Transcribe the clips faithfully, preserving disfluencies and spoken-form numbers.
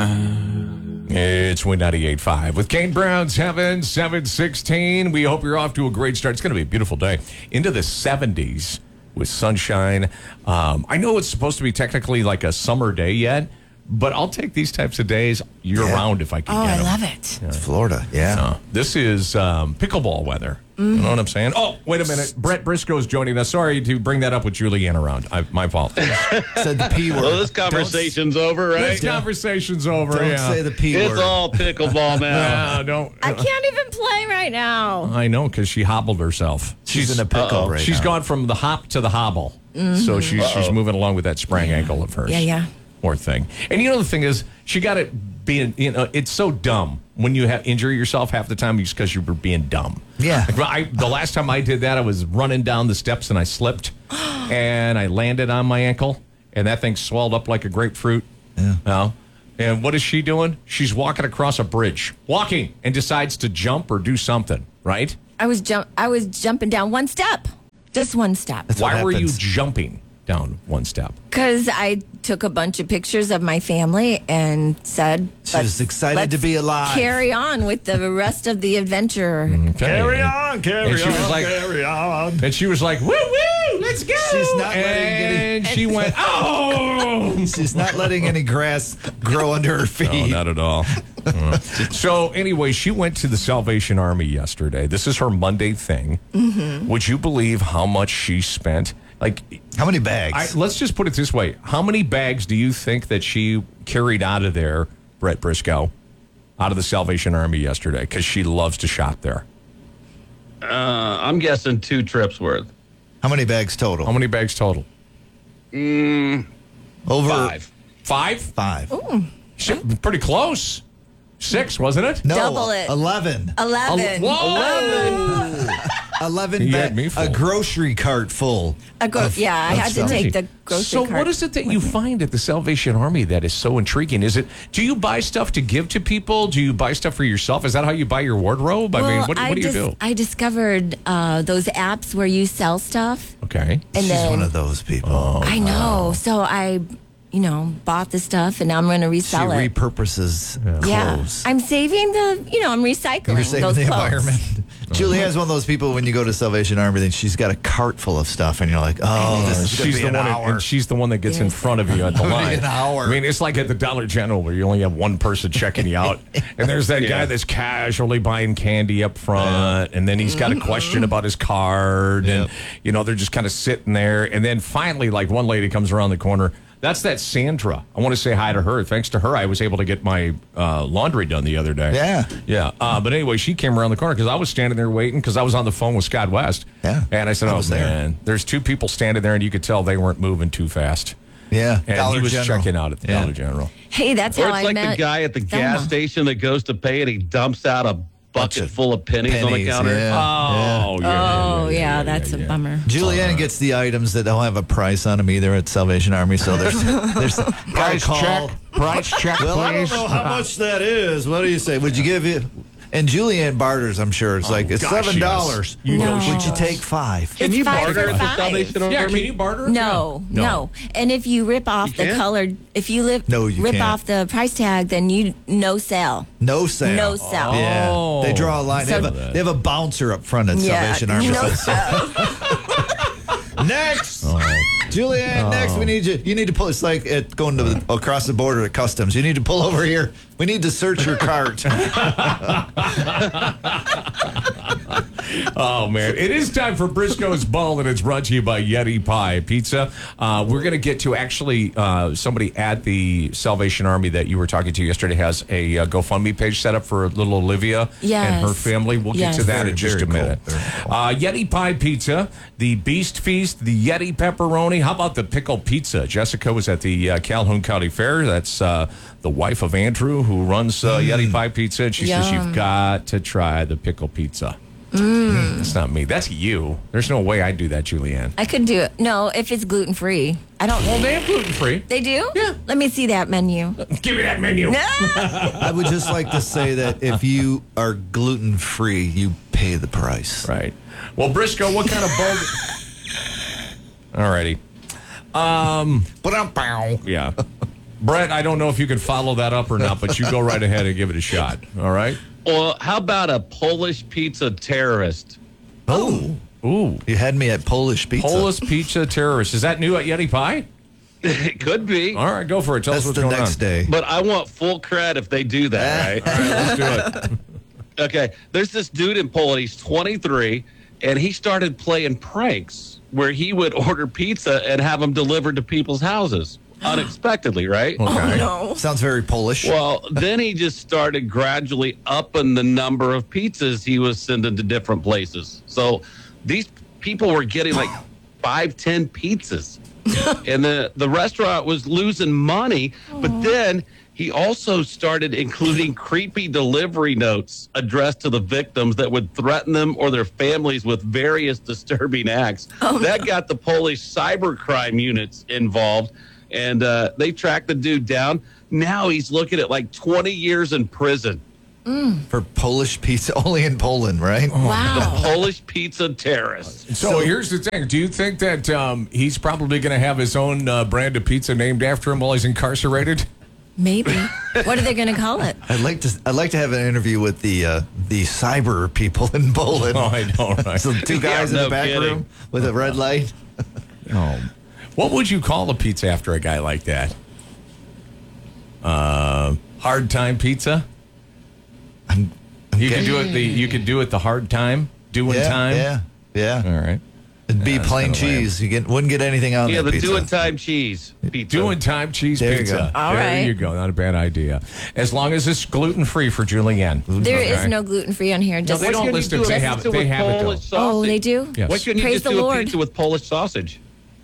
It's Win ninety-eight point five with Kane Brown's Heaven, seven sixteen. We hope you're off to a great start. It's going to be a beautiful day. Into the seventies with sunshine. Um, I know it's supposed to be technically like a summer day yet, but I'll take these types of days year-round if I can Oh, get I them. love it. Yeah. It's Florida, yeah. Uh, this is um, pickleball weather. You know what I'm saying? Oh, wait a minute. Brett Briscoe is joining us. Sorry to bring that up with Julianne around. I, my fault. Said the P word. Well, this conversation's over, right? This conversation's over. Don't yeah. say the P It's word. all pickleball now. No, don't. I can't even play right now. I know, because she hobbled herself. She's in a pickle uh-oh. right She's now. gone from the hop to the hobble. So she's she's moving along with that sprained ankle of hers. Yeah, yeah. Poor thing. And you know the thing is, she got it being, you know, it's so dumb when you have injure yourself half the time just because you were being dumb. Yeah. Like, I, the last time I did that, I was running down the steps and I slipped and I landed on my ankle and that thing swelled up like a grapefruit. Yeah. No. And what is she doing? She's walking across a bridge, walking, and decides to jump or do something, right? I was jump. I was jumping down one step, just one step. That's what Why were you happens. jumping down one step? Because I took a bunch of pictures of my family and said, She "Let's- was excited let's to be alive." Carry on with the rest of the adventure." Carry on, carry and she was on, like, carry on. And she was like, woo, woo, let's go. She's not letting and any- she went, oh. She's not letting any grass grow under her feet. No, not at all. Uh, so anyway, she went to the Salvation Army yesterday. This is her Monday thing. Mm-hmm. Would you believe how much she spent? Like, How many bags? I, let's just put it this way. How many bags do you think that she carried out of there, Brett Briscoe, out of the Salvation Army yesterday? Because she loves to shop there. Uh, I'm guessing two trips worth. How many bags total? How many bags total? Over Five. Five? Five. She- pretty close. Six, wasn't it? No, Double it. Eleven. Eleven. Whoa! Eleven You bags. had me full. A grocery cart full. A gro- of- yeah, I of had to stuff. take the grocery So cart what is it that with you me. find at the Salvation Army that is so intriguing? Is it, do you buy stuff to give to people? Do you buy stuff for yourself? Is that how you buy your wardrobe? I mean, Well, what, I what do you dis- do? I discovered uh, those apps where you sell stuff, Okay. and She's then one of those people. Oh, I know. So I, you know, bought the stuff, and now I'm going to she resell it. repurposes Yeah, clothes. I'm saving the, you know, I'm recycling You're saving those the clothes. environment. Julianne's one of those people when you go to Salvation Army, then she's got a cart full of stuff, and you're like, oh, this is going She's to the be an one, hour. and she's the one that gets in front of you at the It'll be line. an hour. I mean, it's like at the Dollar General where you only have one person checking you out, and there's that guy that's casually buying candy up front, and then he's got a question about his card, and Yep. you know they're just kind of sitting there, and then finally, like one lady comes around the corner. That's that Sandra. I want to say hi to her. Thanks to her, I was able to get my uh, laundry done the other day. Yeah. Yeah. Uh, but anyway, she came around the corner because I was standing there waiting because I was on the phone with Scott West. Yeah. And I said, I oh, was there. man, there's two people standing there, and you could tell they weren't moving too fast. yeah, And Dollar he was General. checking out at the Yeah. Dollar General. Hey, that's Or how it's I like met the guy at the Thelma. gas station that goes to pay and he dumps out a Bunch bucket of full of pennies, on the pennies, counter. yeah. Oh, yeah. Oh, yeah, that's a bummer. Julianne gets the items that don't have a price on them either at Salvation Army, so there's there's Price call. check. Price check, Well, I don't please. know how much that is. What do you say? Would you give it? And Julianne barters, I'm sure. It's like, it's gosh, seven dollars. yes. You know she Would you does. take five? Can It's you five barter for at the five. Salvation Army? Yeah, can you barter? No, Yeah. no, And if you rip off You the can't? colored, if you lip, No, you rip can't. off the price tag, then you no sell. No sale. No sell. Yeah, Oh. they draw a line. So- they, have a, they have a bouncer up front at Salvation Army. no says, sell. Next, Julianne. Next, we need you. You need to pull. It's like it going to the, across the border at customs. You need to pull over here. We need to search your cart. Oh, man. It is time for Briscoe's Ball, and it's brought to you by Yeti Pie Pizza. Uh, we're going to get to actually uh, somebody at the Salvation Army that you were talking to yesterday has a uh, GoFundMe page set up for little Olivia and Yes. her family. We'll Yes. get to that Very, in just very a cool. minute. Very cool. Uh, Yeti Pie Pizza, the Beast Feast, the Yeti Pepperoni. How about the Pickle Pizza? Jessica was at the uh, Calhoun County Fair. That's uh, the wife of Andrew who runs uh, Yeti Pie Pizza. And she says, Yum. you've got to try the Pickle Pizza. Mm. That's not me. That's you. There's no way I'd do that, Julianne. I could do it. No, if it's gluten free. I don't. Well, they have gluten free. They do? Yeah. Let me see that menu. Give me that menu. I would just like to say that if you are gluten free, you pay the price. Right. Well, Briscoe, what kind of bowl? Alrighty. Um. Ba-dum-pow. Yeah. Brett, I don't know if you can follow that up or not, but you go right ahead and give it a shot. All right? Well, how about a Polish pizza terrorist? Oh. Ooh. You had me at Polish pizza. Polish pizza terrorist. Is that new at Yeti Pie? It could be. All right, go for it. Tell That's us what's the going next on. day. But I want full credit if they do that, right? All right, let's do it. Okay, there's this dude in Poland. He's twenty-three, and he started playing pranks where he would order pizza and have them delivered to people's houses unexpectedly, right? Okay. No. Sounds very Polish. Well, then he just started gradually upping the number of pizzas he was sending to different places. So these people were getting like five, ten pizzas. And the, the restaurant was losing money. But then he also started including creepy delivery notes addressed to the victims that would threaten them or their families with various disturbing acts. That got the Polish cybercrime units involved. And uh, they tracked the dude down. Now he's looking at like twenty years in prison. For Polish pizza, only in Poland, right? The Wow. Polish pizza terrorist. So, here's the thing. Do you think that um, he's probably going to have his own uh, brand of pizza named after him while he's incarcerated? Maybe. What are they going to call it? I'd like to. I'd like to have an interview with the uh, the cyber people in Poland. Oh, I know, right? So two guys Yeah, in no the back kidding. room with a red light. Oh. What would you call a pizza after a guy like that? Uh, hard time pizza? I'm, I'm You could getting- do it the you could do it the hard time, doing yeah, time. Yeah, yeah. All right. It'd be Yeah, that's plain kinda lame. cheese. You get wouldn't get anything on Yeah, that the pizza. doing time cheese pizza. Doing time cheese There you pizza. go. All there right. you go. Not a bad idea. As long as it's gluten free for Julianne. There is Okay. no gluten free on here. No, Just they don't Why couldn't list you it. do They a have pizza it. They with have it. Polish Though. Oh, sausage? they do? Yes. Why couldn't you Praise just the do Lord. a pizza with Polish sausage?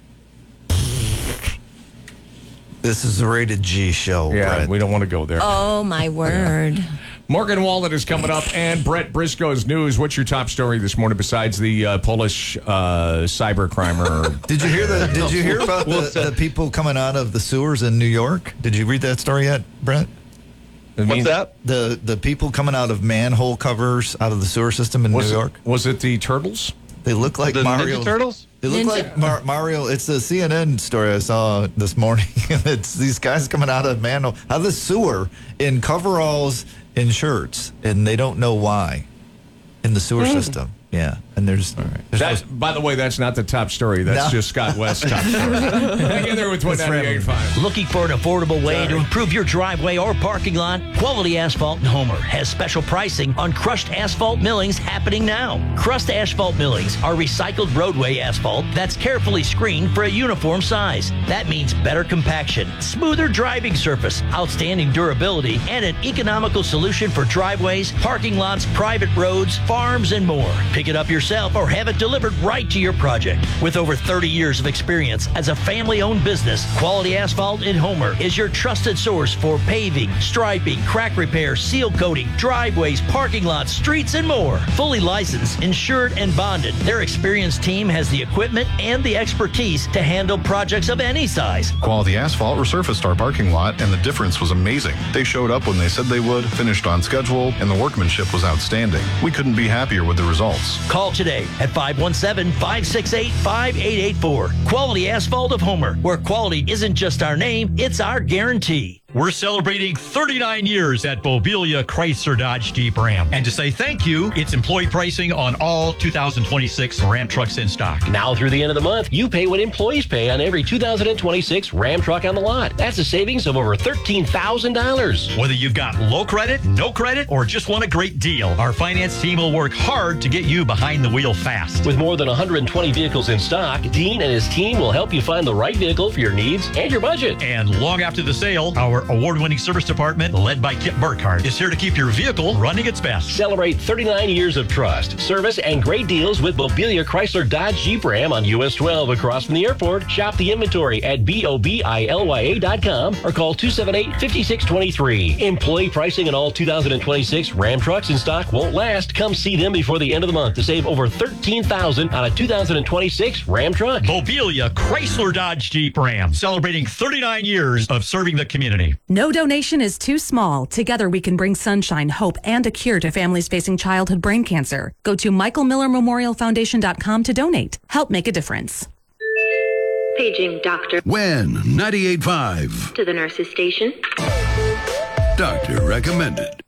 This is a rated G show. Yeah, Brett. we don't want to go there. Oh, my word. Morgan Wallen is coming up, and Brett Briscoe's news. What's your top story this morning besides the uh, Polish uh, cyber crimer? Did you hear the? Did you hear about Well, the, so- the people coming out of the sewers in New York? Did you read that story yet, Brett? I mean, What's that? The the people coming out of manhole covers out of the sewer system in Was New it, York. was it the turtles? They look like The Mario Ninja Turtles? They look Ninja- like Mar- Mario. It's a C N N story I saw this morning. It's these guys coming out of manhole, out of the sewer in coveralls and shirts, and they don't know why in the sewer system. Yeah, and there's, there's That, by the way, that's not the top story. That's No. just Scott West's top story. Hang in there with one ninety-eight point five. Looking for an affordable way to improve your driveway or parking lot? Quality Asphalt in Homer has special pricing on crushed asphalt millings happening now. Crushed asphalt millings are recycled roadway asphalt that's carefully screened for a uniform size. That means better compaction, smoother driving surface, outstanding durability, and an economical solution for driveways, parking lots, private roads, farms, and more. Pick it up yourself or have it delivered right to your project. With over thirty years of experience as a family-owned business, Quality Asphalt in Homer is your trusted source for paving, striping, crack repair, seal coating, driveways, parking lots, streets, and more. Fully licensed, insured, and bonded, their experienced team has the equipment and the expertise to handle projects of any size. Quality Asphalt resurfaced our parking lot, and the difference was amazing. They showed up when they said they would, finished on schedule, and the workmanship was outstanding. We couldn't be happier with the results. Call today at five one seven, five six eight, five eight eight four. Quality Asphalt of Homer, where quality isn't just our name, it's our guarantee. We're celebrating thirty-nine years at Bobilia Chrysler Dodge Jeep Ram. And to say thank you, it's employee pricing on all two thousand twenty-six Ram trucks in stock. Now through the end of the month, you pay what employees pay on every two thousand twenty-six Ram truck on the lot. That's a savings of over thirteen thousand dollars. Whether you've got low credit, no credit, or just want a great deal, our finance team will work hard to get you behind the wheel fast. With more than one hundred twenty vehicles in stock, Dean and his team will help you find the right vehicle for your needs and your budget. And long after the sale, our award-winning service department, led by Kip Burkhardt, is here to keep your vehicle running its best. Celebrate thirty-nine years of trust, service, and great deals with Bobilia Chrysler Dodge Jeep Ram on U S twelve across from the airport. Shop the inventory at B O B I L Y A dot com or call two seven eight, five six two three. Employee pricing on all two thousand twenty-six Ram trucks in stock won't last. Come see them before the end of the month to save over thirteen thousand dollars on a two thousand twenty-six Ram truck. Bobilia Chrysler Dodge Jeep Ram, celebrating thirty-nine years of serving the community. No donation is too small. Together we can bring sunshine, hope, and a cure to families facing childhood brain cancer. Go to michael miller memorial foundation dot com to donate. Help make a difference. Paging doctor. When ninety-eight point five. To the nurse's station. Doctor recommended.